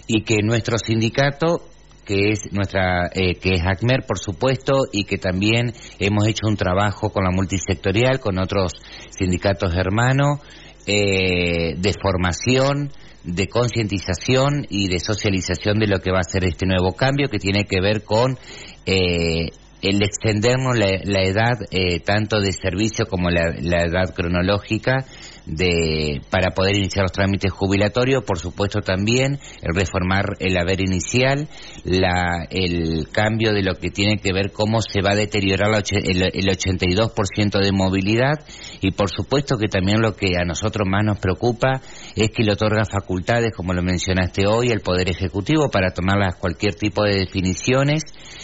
y que nuestro sindicato, que es ACMER, por supuesto, y que también hemos hecho un trabajo con la multisectorial, con otros sindicatos hermanos, de formación, de concientización y de socialización de lo que va a ser este nuevo cambio, que tiene que ver con el extendernos la edad tanto de servicio como la edad cronológica para poder iniciar los trámites jubilatorios. Por supuesto también el reformar el haber inicial, el cambio de lo que tiene que ver cómo se va a deteriorar el 82% de movilidad, y por supuesto que también lo que a nosotros más nos preocupa es que le otorga facultades, como lo mencionaste hoy, al Poder Ejecutivo para tomar cualquier tipo de definiciones.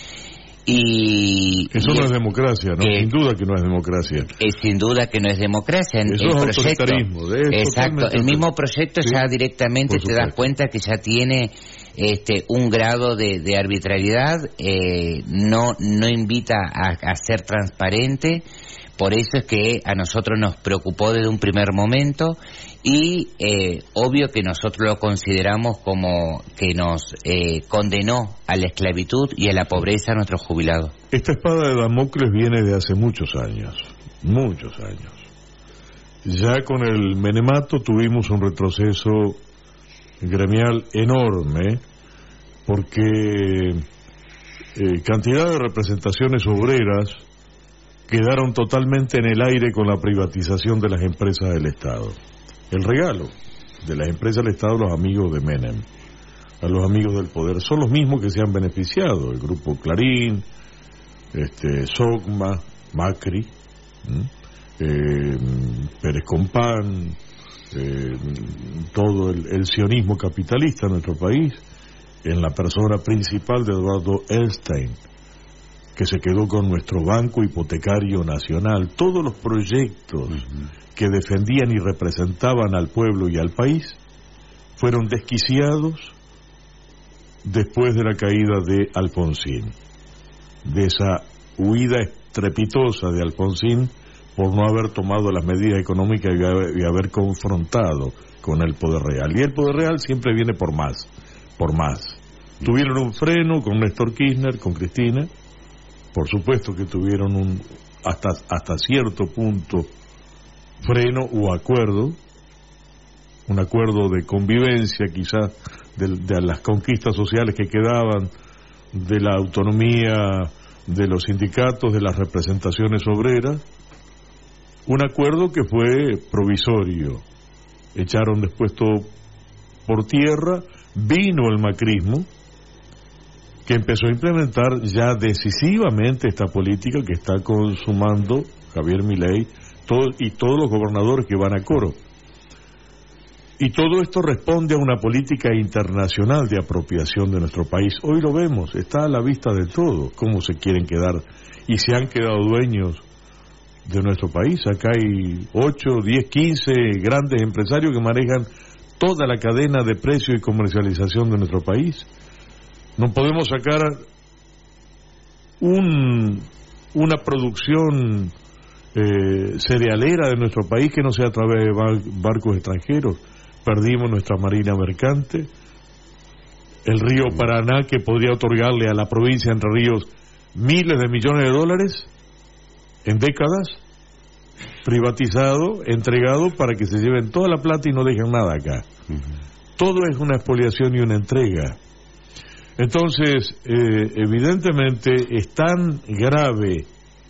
Y eso no es democracia, ¿no? Sin duda que no es democracia. Sin duda que no es democracia. Eso es autoritarismo. Exacto. El mismo proyecto ya directamente te das cuenta que ya tiene un grado de arbitrariedad, no invita a ser transparente. Por eso es que a nosotros nos preocupó desde un primer momento, y obvio que nosotros lo consideramos como que nos condenó a la esclavitud y a la pobreza a nuestros jubilados. Esta espada de Damocles viene de hace muchos años. Ya con el menemato tuvimos un retroceso gremial enorme, porque cantidad de representaciones obreras quedaron totalmente en el aire con la privatización de las empresas del Estado. El regalo de las empresas del Estado a los amigos de Menem, a los amigos del poder, son los mismos que se han beneficiado: el Grupo Clarín, Sogma, Macri, Pérez Compán, todo el sionismo capitalista en nuestro país, en la persona principal de Eduardo Elstein, que se quedó con nuestro Banco Hipotecario Nacional. Todos los proyectos que defendían y representaban al pueblo y al país fueron desquiciados después de la caída de Alfonsín, de esa huida estrepitosa de Alfonsín por no haber tomado las medidas económicas y haber confrontado con el poder real. Y el poder real siempre viene por más. Tuvieron un freno con Néstor Kirchner, con Cristina. Por supuesto que tuvieron hasta cierto punto freno o acuerdo, un acuerdo de convivencia quizás de las conquistas sociales que quedaban, de la autonomía de los sindicatos, de las representaciones obreras, un acuerdo que fue provisorio. Echaron después todo por tierra, vino el macrismo, que empezó a implementar ya decisivamente esta política que está consumando Javier Milei y todos los gobernadores que van a coro. Y todo esto responde a una política internacional de apropiación de nuestro país. Hoy lo vemos, está a la vista de todo, cómo se quieren quedar y se han quedado dueños de nuestro país. Acá hay 8, 10, 15 grandes empresarios que manejan toda la cadena de precio y comercialización de nuestro país. No podemos sacar una producción cerealera de nuestro país que no sea a través de barcos extranjeros. Perdimos nuestra marina mercante, el río Paraná, que podría otorgarle a la provincia de Entre Ríos miles de millones de dólares en décadas, privatizado, entregado para que se lleven toda la plata y no dejen nada acá. Todo es una expoliación y una entrega. Entonces, evidentemente es tan grave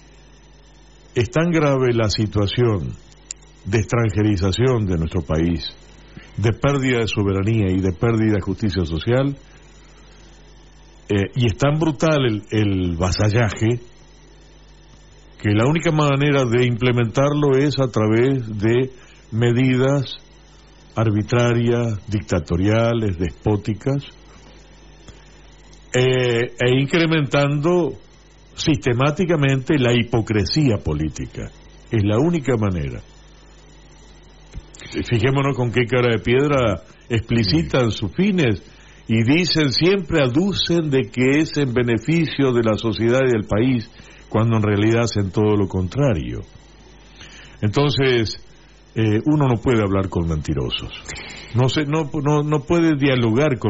la situación de extranjerización de nuestro país, de pérdida de soberanía y de pérdida de justicia social, y es tan brutal el vasallaje, que la única manera de implementarlo es a través de medidas arbitrarias, dictatoriales, despóticas, e incrementando sistemáticamente la hipocresía política. Es la única manera. Fijémonos con qué cara de piedra explicitan sus fines y dicen, siempre aducen de que es en beneficio de la sociedad y del país, cuando en realidad hacen todo lo contrario. Entonces, uno no puede hablar con mentirosos. No puede dialogar con